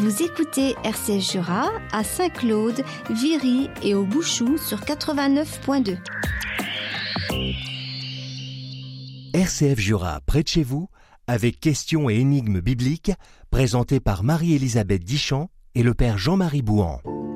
Vous écoutez RCF Jura à Saint-Claude, Viry et au Bouchou sur 89.2. RCF Jura, près de chez vous, avec questions et énigmes bibliques, présentées par Marie-Élisabeth Dichamp et le père Jean-Marie Bouhan.